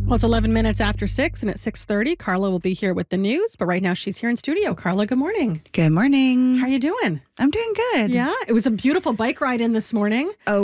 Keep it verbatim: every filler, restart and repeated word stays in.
Well, it's eleven minutes after six, and at six thirty, Carla will be here with the news. But right now, she's here in studio. Carla, good morning. Good morning. How are you doing? I'm doing good. Yeah, it was a beautiful bike ride in this morning. Oh,